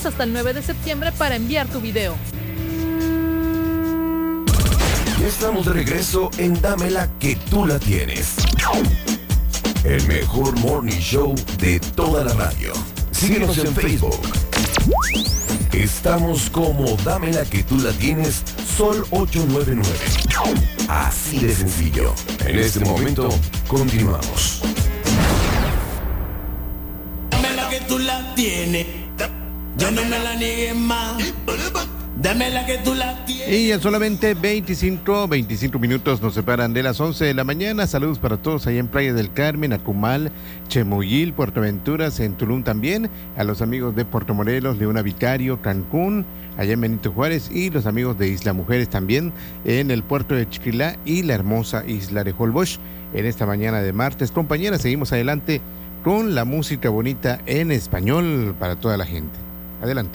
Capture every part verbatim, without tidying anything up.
Tienes hasta el nueve de septiembre para enviar tu video. Ya estamos de regreso en Dámela que tú la tienes. El mejor morning show de toda la radio. Síguenos en Facebook. Estamos como Dámela que tú la tienes, Sol ocho nueve nueve. Así de sencillo. En este momento, continuamos. Dámela que tú la tienes. Yo no me la niegues más. Dámela que tú la tienes. Y en solamente veinticinco, veinticinco minutos nos separan de las once de la mañana. Saludos para todos allá en Playa del Carmen, Acumal, Chemuyil, Puerto Aventuras, en Tulum también. A los amigos de Puerto Morelos, Leona Vicario, Cancún, allá en Benito Juárez. Y los amigos de Isla Mujeres también en el puerto de Chiquilá y la hermosa isla de Holbox. En esta mañana de martes, compañeras, seguimos adelante con la música bonita en español para toda la gente. Adelante.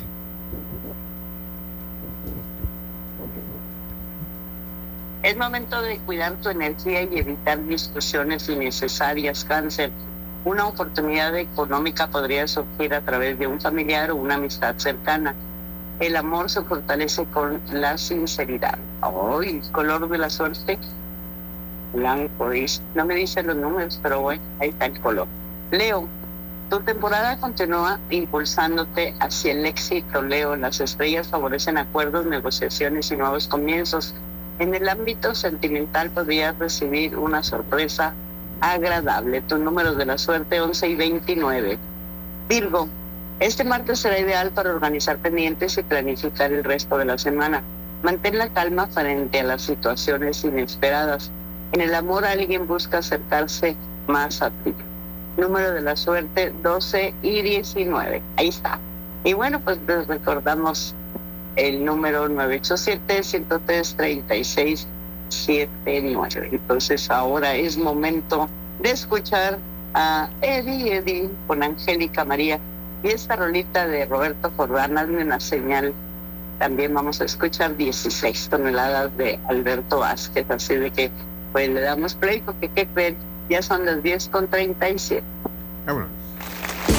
Es momento de cuidar tu energía y evitar discusiones innecesarias, Cáncer. Una oportunidad económica podría surgir a través de un familiar o una amistad cercana. El amor se fortalece con la sinceridad. Hoy, el color de la suerte, blanco. No me dicen los números, pero bueno, ahí está el color. Leo, tu temporada continúa impulsándote hacia el éxito, Leo. Las estrellas favorecen acuerdos, negociaciones y nuevos comienzos. En el ámbito sentimental podrías recibir una sorpresa agradable. Tu número de la suerte, once y veintinueve. Virgo, este martes será ideal para organizar pendientes y planificar el resto de la semana. Mantén la calma frente a las situaciones inesperadas. En el amor alguien busca acercarse más a ti. Número de la suerte, doce y diecinueve. Ahí está. Y bueno, pues les recordamos el número nueve ocho siete, uno cero tres, tres seis siete nueve. Entonces ahora es momento de escuchar a Eddie Eddie con Angélica María y esta rolita de Roberto Jordán, Hazme una señal. También vamos a escuchar dieciséis toneladas de Alberto Vázquez, así de que pues le damos play porque ¿qué creen? Ya son las diez con treinta y siete. Vámonos.